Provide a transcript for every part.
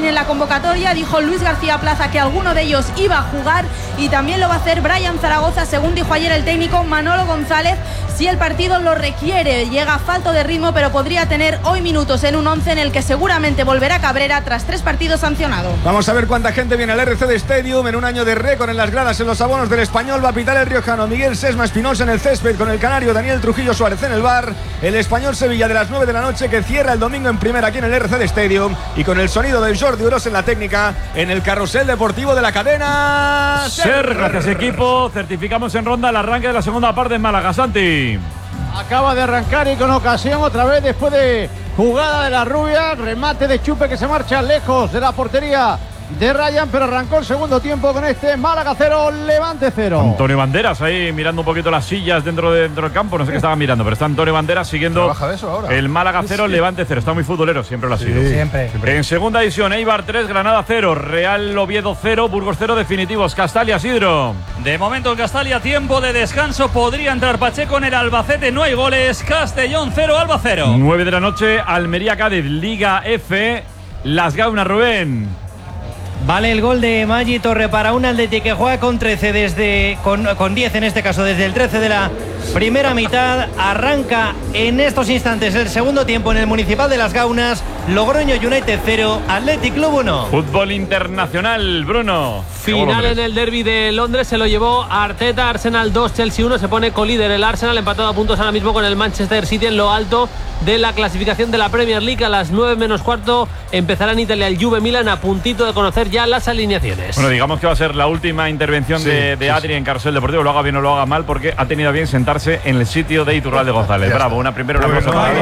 Racing en la convocatoria. Dijo Luis García Plaza que alguno de ellos iba a jugar y también lo va a hacer Brian Zaragoza, según dijo ayer el técnico Manolo González, si el partido lo requiere. Llega falto de ritmo, pero podría tener hoy minutos en un 11 en el que seguramente volverá Cabrera tras 3 partidos sancionado. Vamos a ver cuánta gente viene al RCD Stadium en un año de récord en las gradas, en los abonos del Español. Va a pitar el riojano Miguel Sesma Espinosa en el césped, con el canario Daniel Trujillo Suárez en el bar. El Español Sevilla de las 9 de la noche, que cierra el domingo en primera aquí en el RCD Stadium, y con el sonido de Jordi Uros en la técnica, en el carrusel deportivo de la cadena SER. Gracias, equipo. Certificamos en ronda el arranque de la segunda parte en Málaga. Santi. Acaba de arrancar y con ocasión otra vez después de jugada de la rubia, remate de Chupe que se marcha lejos de la portería de Ryan, pero arrancó el segundo tiempo con este Málaga 0, Levante 0. Antonio Banderas ahí mirando un poquito las sillas dentro del campo, no sé qué estaba mirando, pero está Antonio Banderas siguiendo el Málaga 0, Levante 0. Está muy futbolero, siempre lo ha sido. Siempre. En segunda división, Eibar 3, Granada 0, Real Oviedo 0, Burgos 0, definitivos. Castalia, Sidro. De momento en Castalia, tiempo de descanso, podría entrar Pacheco en el Albacete, no hay goles. Castellón 0, Alba 0. 9 de la noche, Almería Cádiz, Liga F, Las Gaunas, Rubén. Vale el gol de Maggi Torre para un Atleti que juega con 13 con 10 en este caso desde el 13 de la primera mitad. Arranca en estos instantes el segundo tiempo en el Municipal de Las Gaunas. Logroño United 0, Athletic Club 1. Fútbol internacional, Bruno. Final en el derbi de Londres, se lo llevó Arteta. Arsenal 2, Chelsea 1, se pone colíder el Arsenal, empatado a puntos ahora mismo con el Manchester City en lo alto de la clasificación de la Premier League. A las 9 menos cuarto empezará en Italia el Juve Milan, a puntito de conocer ya las alineaciones. Bueno, digamos que va a ser la última intervención de Adri en Carrusel Deportivo, lo haga bien o lo haga mal, porque ha tenido a bien sentarse en el sitio de Iturralde González. Bravo, una cosa.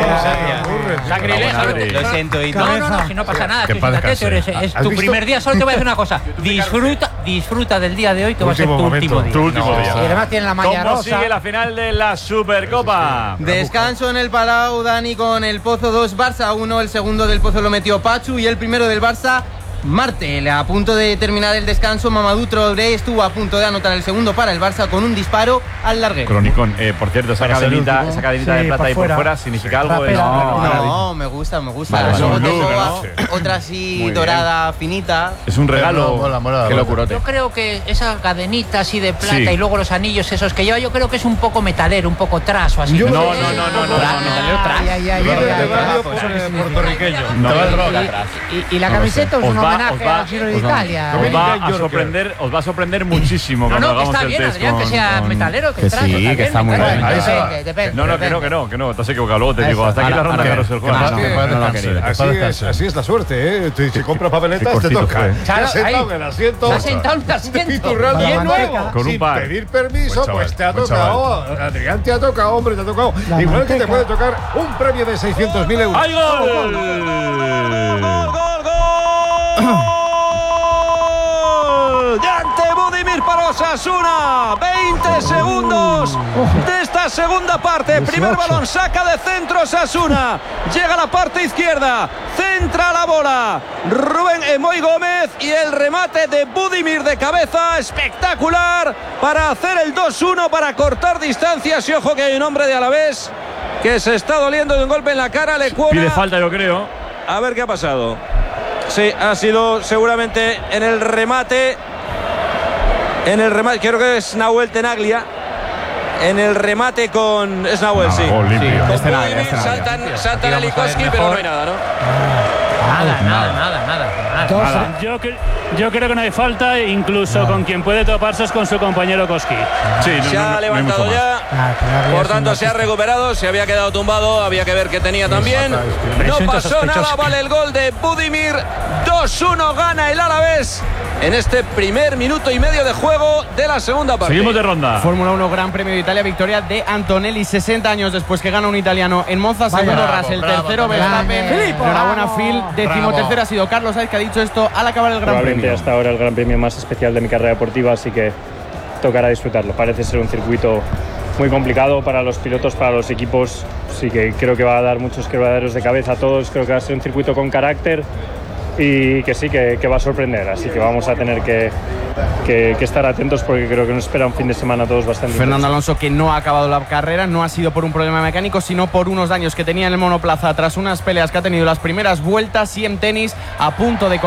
Lo siento, y no, si no pasa nada. Es tu primer día, solo te voy a decir una cosa. Disfruta del día de hoy, que va a ser tu último día. Tu último día. Y además tiene la malla rosa. ¿Cómo sigue la final de la Supercopa? Descanso en el Palau, Dani, con el Pozo 2, Barça 1. El segundo del Pozo lo metió Pachu y el primero del Barça, Martel. A punto de terminar el descanso, Mamadou Traoré estuvo a punto de anotar el segundo para el Barça con un disparo al larguero. Cronicón, por cierto, esa cadenita de plata ahí por fuera significa algo. No, me gusta. Vale, Luego tengo otra así dorada, finita. Es un regalo. Qué locurote. Yo creo que esa cadenita así de plata y luego los anillos esos que lleva, yo creo que es un poco metalero, un poco trash o así. No. Metalero trash. Puertorriqueño. Y la camiseta es un homenaje al Giro de Italia. Os va a sorprender muchísimo No, cuando que hagamos está el bien, test. Adrián, que sea metalero, que trash. Sí, que está muy bien. Que no, te has equivocado. Luego te digo, hasta aquí la ronda de Carrusel. Así es la suerte, ¿eh? Si compras papeletas, te toca. Se ha sentado en el asiento. Bien nuevo. Sin pedir permiso, pues te ha tocado. Adrián, te ha tocado, hombre, te ha tocado. Igual que te puede tocar un premio de 600.000 euros. ¡Hay gol! ¡Ante Budimir para Osasuna! 20 segundos de esta segunda parte. Primer balón, saca de centro Osasuna. Llega a la parte izquierda, centra la bola Rubén Emoy Gómez y el remate de Budimir de cabeza, espectacular, para hacer el 2-1, para cortar distancias. Y ojo que hay un hombre de Alavés que se está doliendo de un golpe en la cara. Le pide falta, yo creo. A ver qué ha pasado. Sí, ha sido seguramente en el remate. Creo que es Nahuel Tenaglia. En el remate con... Es Nahuel, sí. Saltan a Likoski, pero no hay nada, ¿no? Nada. Yo creo que no hay falta, incluso con quien puede toparse es con su compañero Koski. Sí, se ha levantado ya, por tanto se ha recuperado, se había quedado tumbado, había que ver qué tenía también. No pasó nada, vale el gol de Budimir. 2-1 gana el Alavés en este primer minuto y medio de juego de la segunda parte. Seguimos de ronda. Fórmula 1 Gran Premio de Italia, victoria de Antonelli 60 años después que gana un italiano en Monza. Segundo Russell, tercero Verstappen. Enhorabuena Phil, 13º ha sido Carlos Sainz, que ha dicho esto al acabar el Gran Premio. Hasta ahora el Gran Premio más especial de mi carrera deportiva, así que tocará disfrutarlo. Parece ser un circuito muy complicado para los pilotos, para los equipos, sí que creo que va a dar muchos quebraderos de cabeza a todos. Creo que va a ser un circuito con carácter y que sí, que va a sorprender, así que vamos a tener que estar atentos, porque creo que nos espera un fin de semana a todos bastante Fernando Alonso, que no ha acabado la carrera, no ha sido por un problema mecánico, sino por unos daños que tenía en el monoplaza tras unas peleas que ha tenido las primeras vueltas, y en tenis a punto de